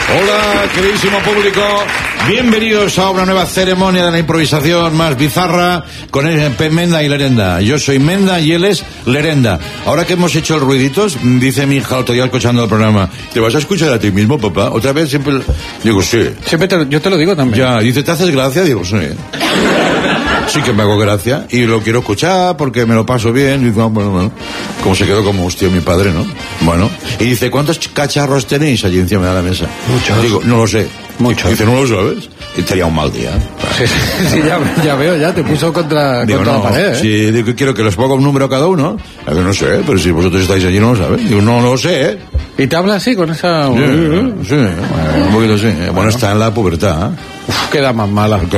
Hola, queridísimo público. Bienvenidos a una nueva ceremonia de la improvisación más bizarra con Menda y Lerenda. Yo soy Menda y él es Lerenda. Ahora que hemos hecho el ruiditos, dice mi hija otro día escuchando el programa, ¿te vas a escuchar a ti mismo, papá? Otra vez siempre... Digo, sí. Yo te lo digo también. Ya, dice, ¿te haces gracia? Digo, sí. Sí que me hago gracia y lo quiero escuchar porque me lo paso bien. Y bueno, como se quedó como hostia mi padre, ¿no? Bueno, y dice, ¿cuántos cacharros tenéis allí encima de la mesa? Muchos. Digo, no lo sé. Muchos. Dice, ¿no lo sabes? Y sería un mal día. Sí, ya veo, ya te puso contra la pared, ¿eh? Sí, digo, quiero que les ponga un número a cada uno. A ver, no sé, pero si vosotros estáis allí no lo sabéis. Digo, no lo sé, ¿eh? ¿Y te habla así con esa...? Sí, un poquito así. Bueno, está en la pubertad, ¿eh? Uf, queda más mala.